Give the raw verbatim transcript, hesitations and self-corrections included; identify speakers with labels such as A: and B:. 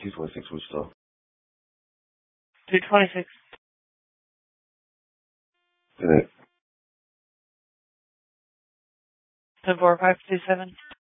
A: two twenty-six Wichita.
B: two twenty-six.
A: Good.
B: ten four five two seven.